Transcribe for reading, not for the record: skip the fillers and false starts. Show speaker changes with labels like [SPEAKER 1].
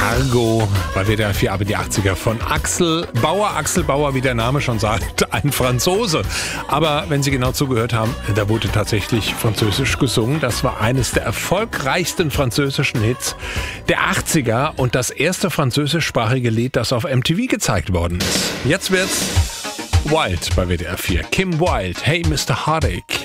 [SPEAKER 1] Cargo bei WDR 4 ab in die 80er von Axel Bauer. Axel Bauer, wie der Name schon sagt, ein Franzose. Aber wenn Sie genau zugehört haben, da wurde tatsächlich Französisch gesungen. Das war eines der erfolgreichsten französischen Hits der 80er und das erste französischsprachige Lied, das auf MTV gezeigt worden ist. Jetzt wird's Wild bei WDR 4. Kim Wilde, Hey Mr. Heartache.